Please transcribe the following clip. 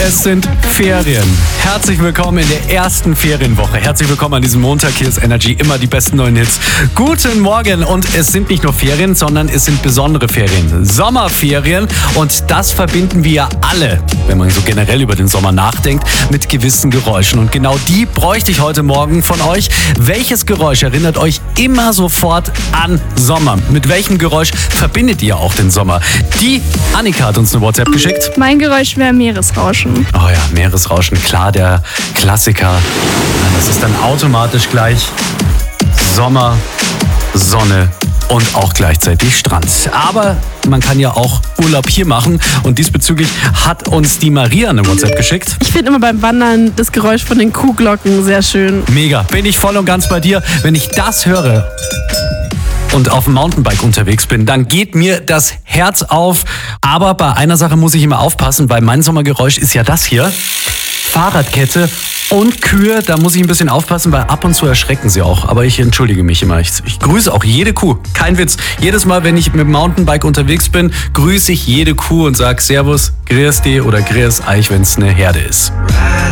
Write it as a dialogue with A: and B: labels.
A: Es sind Ferien. Herzlich willkommen in der ersten Ferienwoche. Herzlich willkommen an diesem Montag. Hier ist Energy, immer die besten neuen Hits. Guten Morgen. Und es sind nicht nur Ferien, sondern es sind besondere Ferien. Sommerferien. Und das verbinden wir alle, wenn man so generell über den Sommer nachdenkt, mit gewissen Geräuschen. Und genau die bräuchte ich heute Morgen von euch. Welches Geräusch erinnert euch immer sofort an Sommer? Mit welchem Geräusch verbindet ihr auch den Sommer? Die Annika hat uns eine WhatsApp geschickt.
B: Mein Geräusch wäre Meeresrauschen.
A: Oh ja, Meeresrauschen, klar, der Klassiker. Das ist dann automatisch gleich Sommer, Sonne und auch gleichzeitig Strand. Aber man kann ja auch Urlaub hier machen und diesbezüglich hat uns die Maria eine WhatsApp geschickt.
B: Ich finde immer beim Wandern das Geräusch von den Kuhglocken sehr schön.
A: Mega, bin ich voll und ganz bei dir. Wenn ich das höre und auf dem Mountainbike unterwegs bin, dann geht mir das Herz auf. Aber bei einer Sache muss ich immer aufpassen, weil mein Sommergeräusch ist ja das hier. Fahrradkette und Kühe, da muss ich ein bisschen aufpassen, weil ab und zu erschrecken sie auch. Aber ich entschuldige mich immer. Ich grüße auch jede Kuh. Kein Witz. Jedes Mal, wenn ich mit dem Mountainbike unterwegs bin, grüße ich jede Kuh und sage Servus, Grüß dich oder Grüß euch, wenn es eine Herde ist.